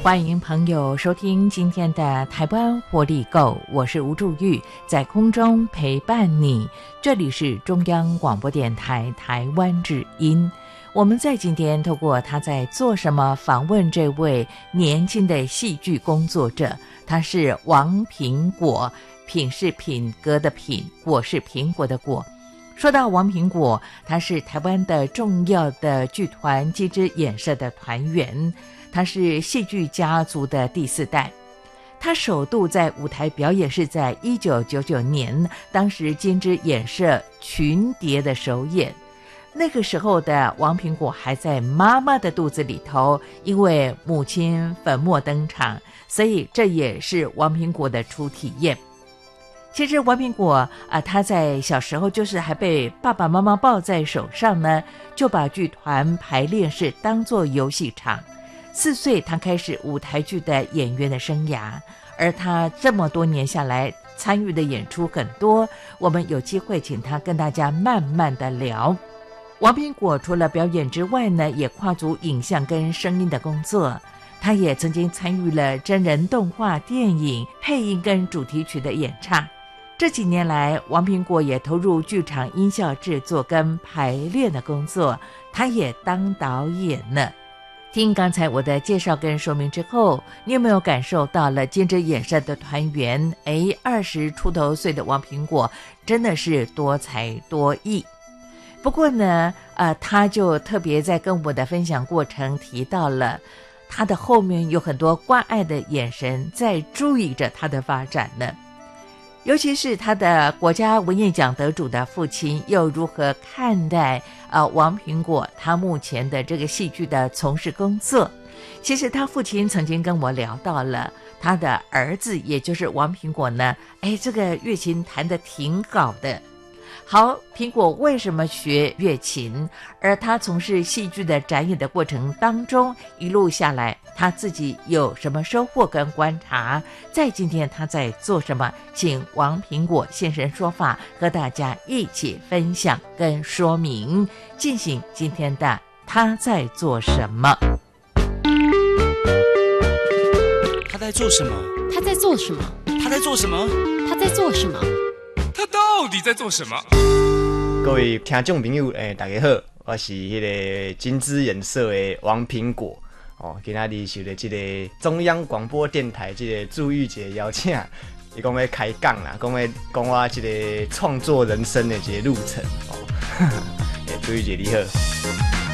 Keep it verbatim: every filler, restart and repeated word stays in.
欢迎朋友收听今天的台湾活力购，我是吴祝玉，在空中陪伴你。这里是中央广播电台台湾之音。我们在今天透过他在做什么访问这位年轻的戏剧工作者，他是王苹果，品是品格的品，果是苹果的果。说到王苹果，他是台湾的重要的剧团金枝演社的团员，他是戏剧家族的第四代。他首度在舞台表演是在一九九九年，当时金枝演社群蝶的首演。那个时候的王苹果还在妈妈的肚子里头，因为母亲粉墨登场，所以这也是王苹果的初体验。其实王苹果啊、呃，他在小时候就是还被爸爸妈妈抱在手上呢，就把剧团排练室当作游戏场。四岁他开始舞台剧的演员的生涯，而他这么多年下来参与的演出很多，我们有机会请他跟大家慢慢的聊。王苹果除了表演之外呢，也跨足影像跟声音的工作。他也曾经参与了真人动画、电影配音跟主题曲的演唱。这几年来，王苹果也投入剧场音效制作跟排练的工作，他也当导演呢。听刚才我的介绍跟说明之后，你有没有感受到了金枝演社的团员？哎，二十出头岁的王苹果真的是多才多艺。不过呢，呃，他就特别在跟我的分享过程提到了，他的后面有很多关爱的眼神在注意着他的发展呢。尤其是他的国家文艺奖得主的父亲又如何看待呃王苹果他目前的这个戏剧的从事工作。其实他父亲曾经跟我聊到了他的儿子，也就是王苹果呢，哎，这个乐琴弹得挺好的。好，苹果为什么学乐琴？而他从事戏剧的展演的过程当中，一路下来他自己有什么收获跟观察？在今天他在做什么？请王苹果现身说法，和大家一起分享跟说明，进行今天的他在做什么。 他在做什么？ 他在做什么？ 他在做什么？ 他在做什么？ 他到底在做什么？ 各位听众朋友，诶，大家好，我是迄个金枝演社的王苹果。哦，今仔日受到这个中央广播电台这个祝玉姐邀请，伊讲要开讲啦，讲要讲我这个创作人生的这个路程。哦，祝玉姐你好。